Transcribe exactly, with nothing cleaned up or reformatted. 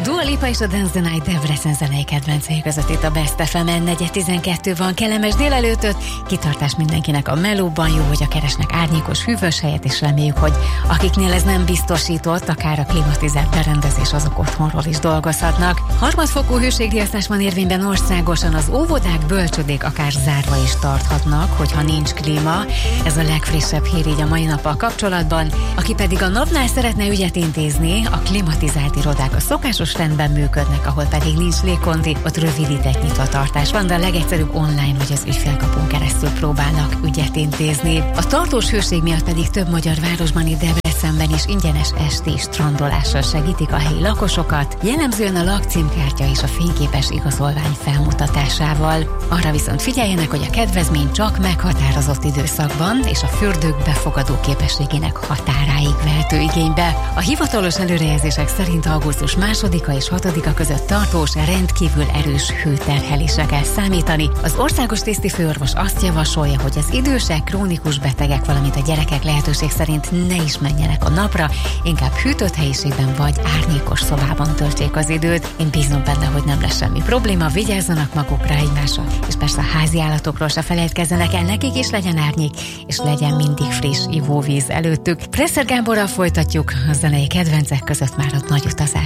Dua Lipa és a Dance the Night Debrecen zenei kedvencei között itt a Best ef emen. negyven tizenkettő van, kellemes délelőtöt, kitartás mindenkinek a melóban, jó, hogy a keresnek árnyékos, hűvös helyet, és reméljük, hogy akiknél ez nem biztosított, akár a klimatizált berendezés, azok otthonról is dolgozhatnak. Harmadfokú hőségriasztás van érvényben országosan, az óvodák, bölcsödék akár zárva is tarthatnak, hogyha nincs klíma. Ez a legfrissebb hír így a mai nappal kapcsolatban. Aki pedig a napnál szeretne ügyet intézni, a klimatizált irodák a szokásos rendben működnek, ahol pedig nincs légkondi, ott rövidített nyitvatartás van, de a legegyszerűbb online vagy az ügyfélkapun keresztül próbálnak ügyet intézni. A tartós hőség miatt pedig több magyar városban, itt Debrecenben is ingyenes esti strandolással segítik a helyi lakosokat, jellemzően a lakcímkártya és a fényképes igazolvány felmutatásával. Arra viszont figyeljenek, hogy a kedvezmény csak meghatározott időszakban és a fürdők befogadó képességének határáig vehető igénybe. A hivatalos előrejelzések szerint augusztus másodika és hatodika között tartós, rendkívül erős hőterhelésre kell számítani. Az országos tisztifőorvos azt javasolja, hogy az idősek, krónikus betegek, valamint a gyerekek lehetőség szerint ne is menjenek a napra, inkább hűtött helyiségben vagy árnyékos szobában töltsék az időt. Én bízom benne, hogy nem lesz semmi probléma, vigyázzanak magukra, egymásra, és persze a házi állatokról se felejtkezzenek el, nekik is legyen árnyék, és legyen mindig friss ivóvíz előttük. Presser Gáborral folytatjuk, a zenei kedvencek között már a nagy utazás